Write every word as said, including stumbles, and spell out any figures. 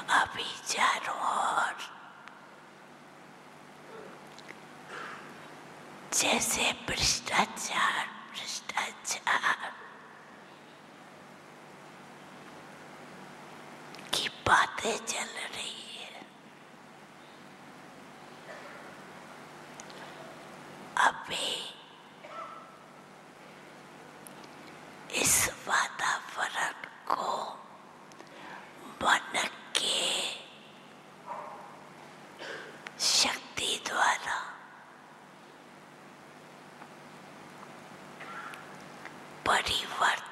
अभी चारों ओर जैसे भ्रष्टाचार भ्रष्टाचार की बातें चल रही है। अभी इस वातावरण को मन के शक्ति द्वारा परिवर्तन